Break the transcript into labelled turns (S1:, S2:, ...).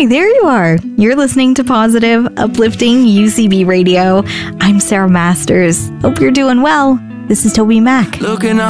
S1: Hi, there you are. You're listening to Positive, Uplifting UCB Radio. I'm Sarah Masters. Hope you're doing well. This is Toby Mac.
S2: Looking